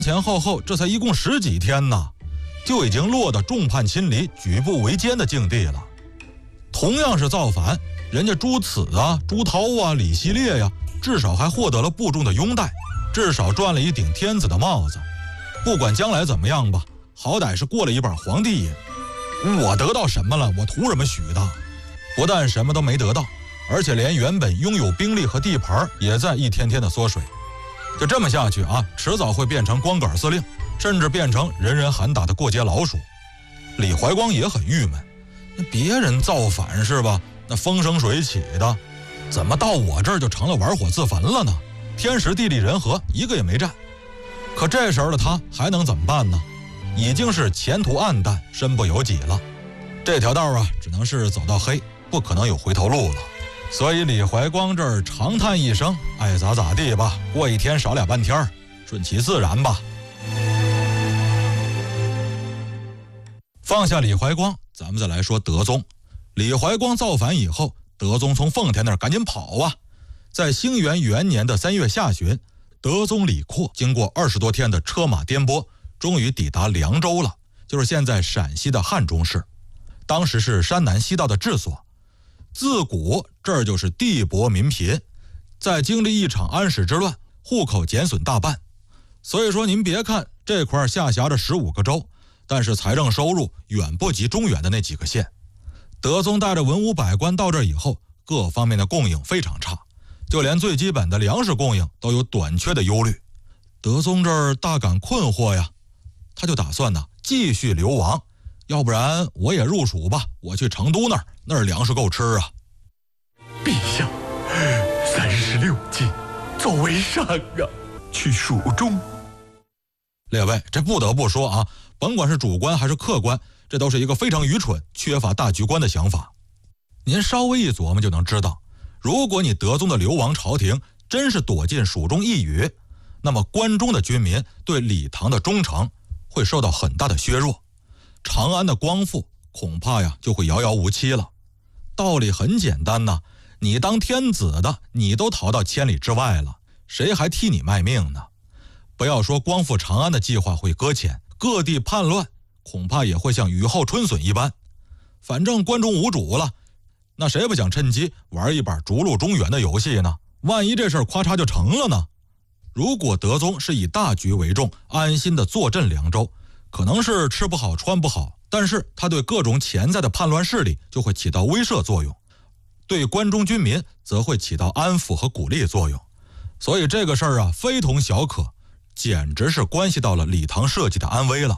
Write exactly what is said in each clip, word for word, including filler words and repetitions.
前后后这才一共十几天呢，就已经落得众叛亲离、举步维艰的境地了。同样是造反，人家朱此啊、朱涛啊、李希烈呀、啊，至少还获得了部众的拥戴，至少赚了一顶天子的帽子。不管将来怎么样吧，好歹是过了一把皇帝瘾。我得到什么了？我图什么许的？不但什么都没得到，而且连原本拥有兵力和地盘也在一天天的缩水。就这么下去啊，迟早会变成光杆司令，甚至变成人人喊打的过街老鼠。李怀光也很郁闷，那别人造反是吧？那风生水起的，怎么到我这儿就成了玩火自焚了呢？天时地利人和一个也没占。可这时候的他还能怎么办呢？已经是前途暗淡，身不由己了。这条道啊，只能是走到黑，不可能有回头路了。所以李怀光这儿长叹一声，爱咋咋地吧，过一天少俩半天，顺其自然吧。放下李怀光，咱们再来说德宗。李怀光造反以后，德宗从奉天那儿赶紧跑啊。在兴元元年的三月下旬，德宗李阔经过二十多天的车马颠簸，终于抵达凉州了，就是现在陕西的汉中市。当时是山南西道的治所，自古这儿就是地薄民贫，在经历一场安史之乱，户口减损大半。所以说您别看这块下辖着十五个州，但是财政收入远不及中原的那几个县。德宗带着文武百官到这儿以后，各方面的供应非常差，就连最基本的粮食供应都有短缺的忧虑。德宗这儿大感困惑呀，他就打算呢继续流亡，要不然我也入蜀吧，我去成都那儿，那儿粮食够吃啊。 陛下，三十六计，走为上啊，去蜀中。 列位，这不得不说啊，甭管是主观还是客观，这都是一个非常愚蠢、缺乏大局观的想法。您稍微一琢磨就能知道，如果你德宗的流亡朝廷真是躲进蜀中一隅，那么关中的军民对李唐的忠诚会受到很大的削弱，长安的光复恐怕呀就会遥遥无期了。道理很简单呐，你当天子的你都逃到千里之外了，谁还替你卖命呢？不要说光复长安的计划会搁浅，各地叛乱恐怕也会像雨后春笋一般。反正关中无主了，那谁不想趁机玩一把逐鹿中原的游戏呢？万一这事儿咔嚓就成了呢？如果德宗是以大局为重，安心的坐镇凉州，可能是吃不好穿不好，但是他对各种潜在的叛乱势力就会起到威慑作用，对关中军民则会起到安抚和鼓励作用。所以这个事儿啊非同小可，简直是关系到了李唐社稷的安危了。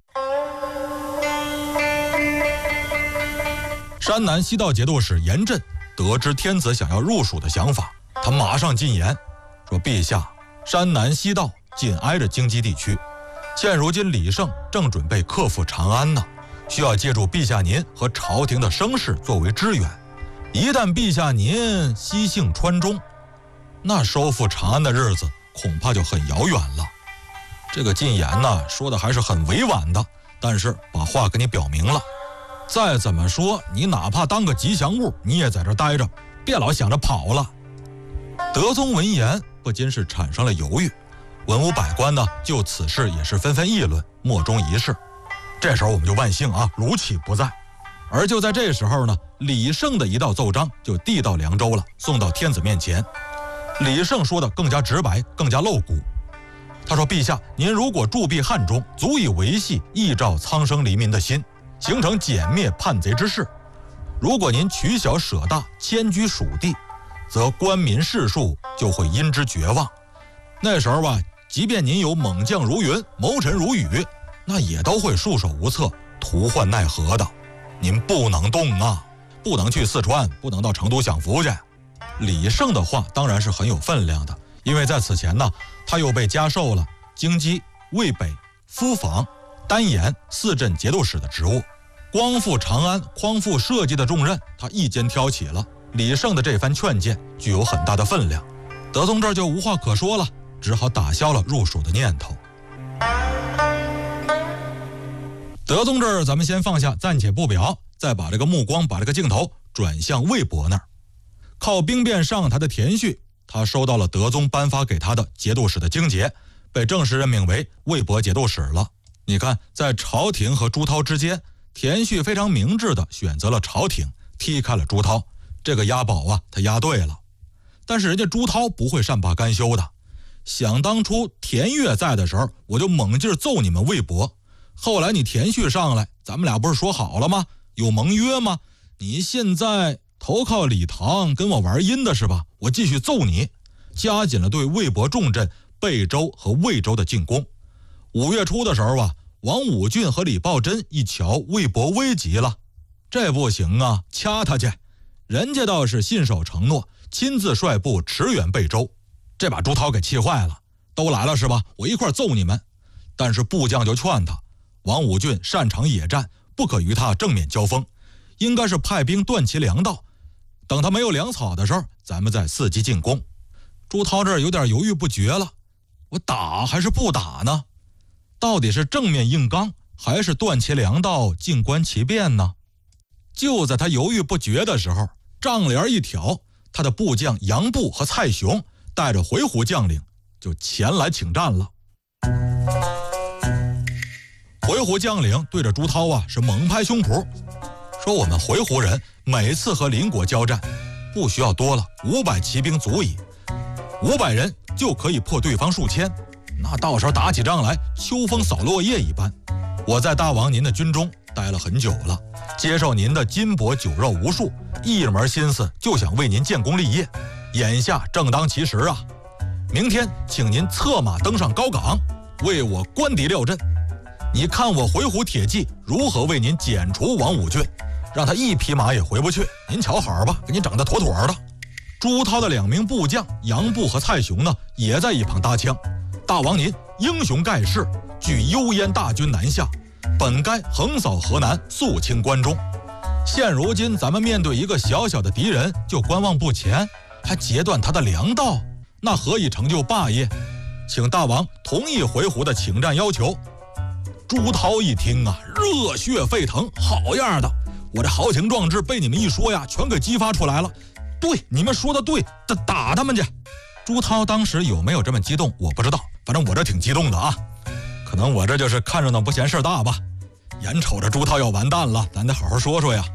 山南西道节度使严震得知天子想要入蜀的想法，他马上进言说：陛下，山南西道紧挨着京畿地区，现如今李胜正准备克复长安呢，需要借助陛下您和朝廷的声势作为支援。一旦陛下您西幸川中，那收复长安的日子恐怕就很遥远了。这个进言呢说的还是很委婉的，但是把话给你表明了。再怎么说，你哪怕当个吉祥物，你也在这待着，别老想着跑了。德宗闻言不禁是产生了犹豫，文武百官呢就此事也是纷纷议论，莫衷一是。这时候我们就万幸啊，卢杞不在。而就在这时候呢，李胜的一道奏章就递到凉州了，送到天子面前。李胜说的更加直白，更加露骨。他说：陛下，您如果驻跸汉中，足以维系益照苍生黎民的心，形成歼灭叛贼之势。如果您取小舍大，迁居蜀地，则官民士庶就会因之绝望。那时候吧，即便您有猛将如云，谋臣如雨，那也都会束手无策，徒患奈何的。您不能动啊，不能去四川，不能到成都享福去。李胜的话当然是很有分量的，因为在此前呢，他又被加授了京畿、渭北、夫房、丹延四镇节度使的职务，光复长安、匡复社稷的重任，他一肩挑起了。李胜的这番劝谏具有很大的分量，德宗这儿就无话可说了，只好打消了入蜀的念头。德宗这儿咱们先放下，暂且不表，再把这个目光把这个镜头转向魏博那儿。靠兵变上台的田旭，他收到了德宗颁发给他的节度使的京节， 被正式任命为魏博节度使了。你看，在朝廷和朱涛之间，田旭非常明智地选择了朝廷，踢开了朱涛。这个押宝啊，他押对了。但是人家朱涛不会善罢甘休的，想当初田悦在的时候，我就猛劲揍你们魏博。后来你田旭上来，咱们俩不是说好了吗？有盟约吗？你现在投靠李唐，跟我玩阴的是吧？我继续揍你，加紧了对魏博重镇贝州和魏州的进攻。五月初的时候啊，王武俊和李抱真一瞧魏博危急了，这不行啊，掐他去。人家倒是信守承诺，亲自率部驰援贝州，这把朱涛给气坏了。都来了是吧？我一块揍你们。但是部将就劝他，王武俊擅长野战，不可与他正面交锋，应该是派兵断其粮道，等他没有粮草的时候，咱们再伺机进攻。朱涛这儿有点犹豫不决了，我打还是不打呢？到底是正面硬刚，还是断其粮道，静观其变呢？就在他犹豫不决的时候，帐帘一挑，他的部将杨步和蔡雄带着回鹘将领就前来请战了。回鹘将领对着朱涛啊是猛拍胸脯，说我们回鹘人每次和邻国交战，不需要多了，五百骑兵足矣，五百人就可以破对方数千，那到时候打起仗来，秋风扫落叶一般。我在大王您的军中待了很久了，接受您的金帛酒肉无数，一门心思就想为您建功立业，眼下正当其时啊！明天请您策马登上高岗，为我官敌廖阵。你看我回鹘铁骑如何为您剪除王武俊，让他一匹马也回不去。您瞧好吧，给你整得妥妥的。朱涛的两名部将杨步和蔡雄呢，也在一旁搭腔：大王您英雄盖世，举幽燕大军南下，本该横扫河南，肃清关中。现如今咱们面对一个小小的敌人就观望不前，还截断他的粮道，那何以成就霸业？请大王同意回鹘的请战要求。朱涛一听啊，热血沸腾，好样的！我这豪情壮志被你们一说呀，全给激发出来了。对，你们说的对，打打他们去。朱涛当时有没有这么激动，我不知道，反正我这挺激动的啊。可能我这就是看热闹不嫌事大吧，眼瞅着朱涛要完蛋了，咱得好好说说呀。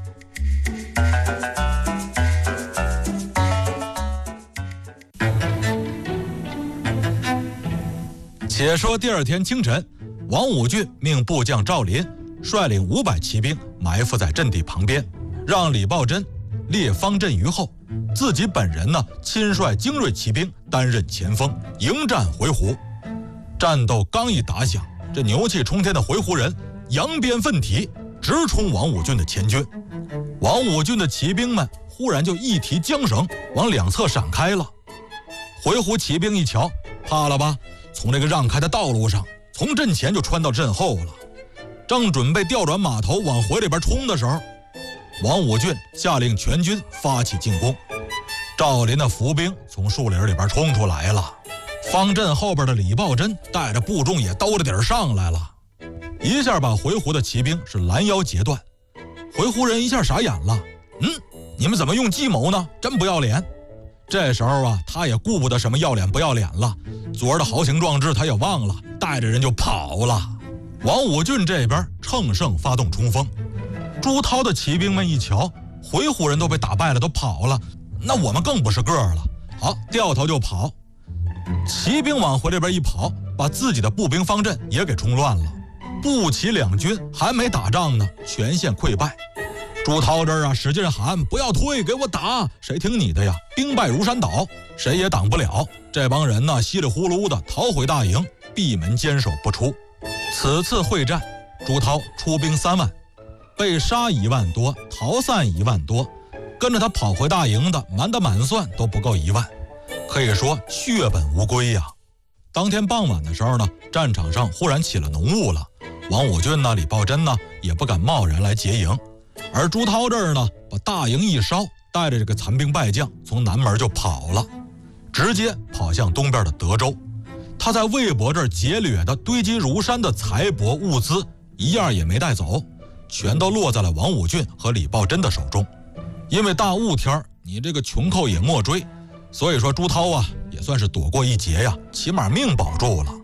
且说第二天清晨，王武俊命部将赵林率领五百骑兵埋伏在阵地旁边，让李抱真列方阵于后，自己本人呢亲率精锐骑兵担任前锋，迎战回鹘。战斗刚一打响，这牛气冲天的回鹘人扬鞭奋蹄，直冲王武俊的前军。王武俊的骑兵们忽然就一提缰绳，往两侧闪开了。回鹘骑兵一瞧，怕了吧？从这个让开的道路上，从阵前就穿到阵后了。正准备调转马头往回里边冲的时候，王武俊下令全军发起进攻。赵林的伏兵从树林里边冲出来了，方阵后边的李抱真带着部众也兜着底儿上来了，一下把回鹘的骑兵是拦腰截断。回鹘人一下傻眼了，嗯，你们怎么用计谋呢？真不要脸！这时候啊，他也顾不得什么要脸不要脸了，昨儿的豪情壮志他也忘了，带着人就跑了。王武俊这边乘胜发动冲锋，朱涛的骑兵们一瞧，回鹘人都被打败了，都跑了，那我们更不是个儿了。好，掉头就跑。骑兵往回里边一跑，把自己的步兵方阵也给冲乱了。步骑两军还没打仗呢，全线溃败。朱涛这儿啊，使劲喊：“不要退，给我打！”谁听你的呀？兵败如山倒，谁也挡不了。这帮人呢，稀里呼噜的逃回大营，闭门坚守不出。此次会战，朱涛出兵三万，被杀一万多，逃散一万多，跟着他跑回大营的，满打满算都不够一万，可以说血本无归呀。当天傍晚的时候呢，战场上忽然起了浓雾了，王武俊呢、李抱真呢也不敢贸然来劫营。而朱涛这儿呢，把大营一烧，带着这个残兵败将从南门就跑了，直接跑向东边的德州。他在魏博这儿劫掠的堆积如山的财帛物资，一样也没带走，全都落在了王武俊和李抱真的手中。因为大雾天，你这个穷寇也莫追，所以说朱涛啊也算是躲过一劫呀，起码命保住了。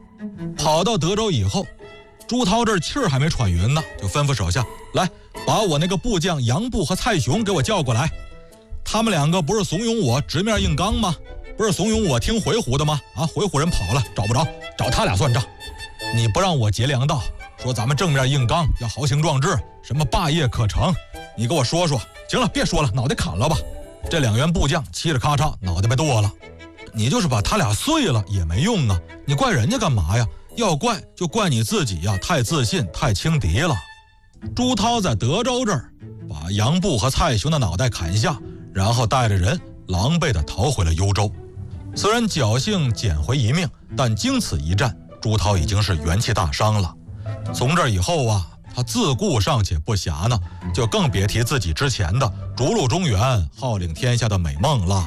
跑到德州以后，朱涛这气儿还没喘匀呢，就吩咐手下来把我那个部将杨步和蔡雄给我叫过来。他们两个不是怂恿我直面硬刚吗？不是怂恿我听回鹘的吗？啊，回鹘人跑了，找不着，找他俩算账。你不让我劫粮道，说咱们正面硬刚要豪情壮志，什么霸业可成，你给我说说。行了，别说了，脑袋砍了吧。这两员部将嘁哩咔嚓，脑袋被剁了。你就是把他俩碎了也没用啊，你怪人家干嘛呀？要怪就怪你自己呀，太自信，太轻敌了。朱涛在德州这儿把杨步和蔡雄的脑袋砍下，然后带着人狼狈地逃回了幽州。虽然侥幸捡回一命，但经此一战，朱涛已经是元气大伤了。从这以后啊，他自顾尚且不暇呢，就更别提自己之前的逐鹿中原、号令天下的美梦了。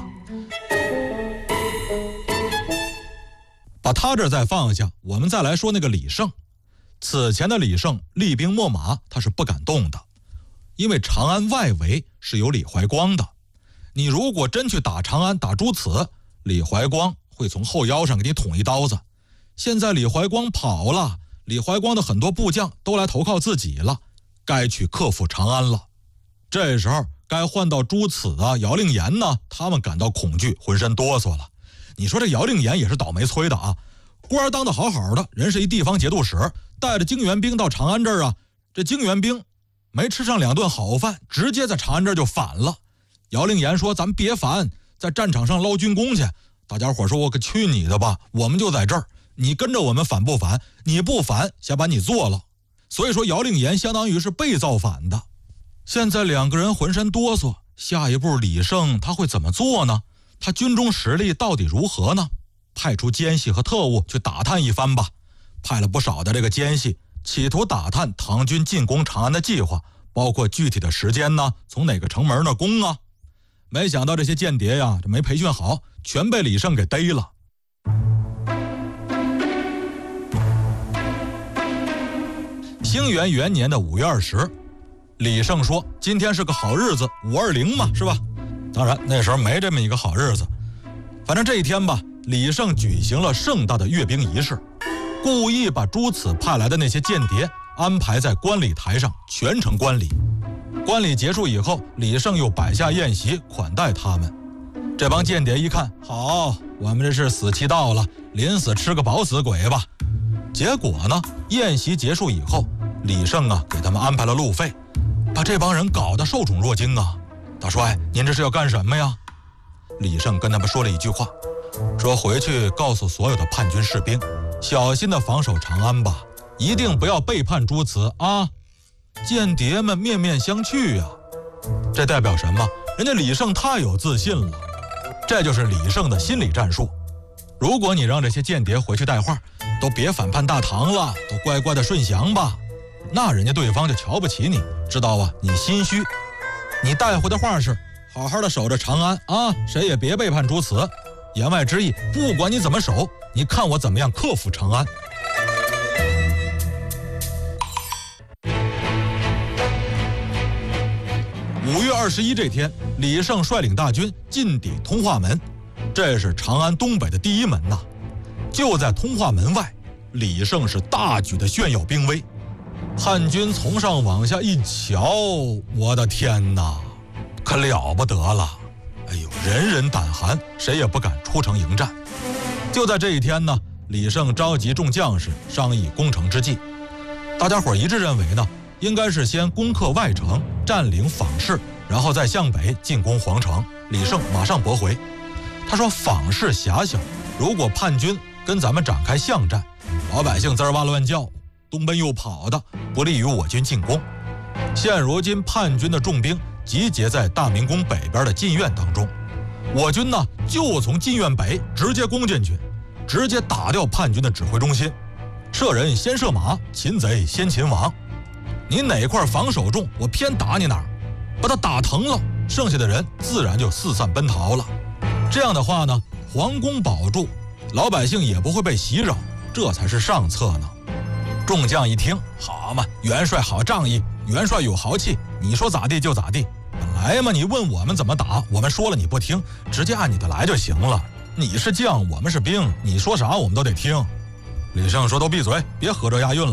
把他这再放下，我们再来说那个李胜。此前的李胜厉兵秣马，他是不敢动的，因为长安外围是有李怀光的。你如果真去打长安，打朱慈，李怀光会从后腰上给你捅一刀子。现在李怀光跑了，李怀光的很多部将都来投靠自己了，该去克服长安了。这时候该换到朱慈啊、姚令言呢，他们感到恐惧，浑身哆嗦了。你说这姚令言也是倒霉催的啊，官当得好好的，人是一地方节度使，带着精元兵到长安这儿啊，这精元兵没吃上两顿好饭，直接在长安这儿就反了。姚令言说：“咱们别反，在战场上捞军功去。”大家伙说：“我可去你的吧，我们就在这儿，你跟着我们反不反？你不反，先把你做了。”所以说姚令言相当于是被造反的。现在两个人浑身哆嗦，下一步李胜他会怎么做呢？他军中实力到底如何呢？派出奸细和特务去打探一番吧。派了不少的这个奸细，企图打探唐军进攻长安的计划，包括具体的时间呢，从哪个城门那攻啊。没想到这些间谍呀，这没培训好，全被李胜给逮了。兴元元年的五月二十，李胜说今天是个好日子，五二零嘛，是吧？当然那时候没这么一个好日子，反正这一天吧，李胜举行了盛大的阅兵仪式，故意把朱慈派来的那些间谍安排在观礼台上全程观礼。观礼结束以后，李胜又摆下宴席款待他们。这帮间谍一看，好，我们这是死期到了，临死吃个饱死鬼吧。结果呢，宴席结束以后，李胜啊给他们安排了路费，把这帮人搞得受宠若惊啊。大帅，您这是要干什么呀？李胜跟他们说了一句话，说回去告诉所有的叛军士兵，小心的防守长安吧，一定不要背叛朱慈啊。间谍们面面相觑啊，这代表什么？人家李胜太有自信了，这就是李胜的心理战术。如果你让这些间谍回去带话，都别反叛大唐了，都乖乖的顺降吧，那人家对方就瞧不起你，知道吧？你心虚。你带回的话是好好的守着长安啊，谁也别背叛朱慈。言外之意，不管你怎么守，你看我怎么样克服长安。五月二十一这天，李胜率领大军进抵通化门，这是长安东北的第一门呐。就在通化门外，李胜是大举的炫耀兵威。叛军从上往下一瞧，我的天哪，可了不得了！哎呦，人人胆寒，谁也不敢出城迎战。就在这一天呢，李胜召集众将士商议攻城之计。大家伙一致认为呢，应该是先攻克外城，占领坊市，然后再向北进攻皇城。李胜马上驳回，他说坊市狭小，如果叛军跟咱们展开巷战，老百姓滋儿哇乱叫，东奔右跑的，不利于我军进攻。现如今叛军的重兵集结在大明宫北边的禁院当中，我军呢就从禁院北直接攻进去，直接打掉叛军的指挥中心。射人先射马，擒贼先擒王。你哪块防守重，我偏打你哪儿，把他打疼了，剩下的人自然就四散奔逃了。这样的话呢，皇宫保住，老百姓也不会被袭扰，这才是上策呢。众将一听，好嘛，元帅好仗义，元帅有豪气，你说咋地就咋地。本来嘛，你问我们怎么打，我们说了你不听，直接按你的来就行了。你是将，我们是兵，你说啥我们都得听。 李胜说：“都闭嘴，别合辙押韵了。”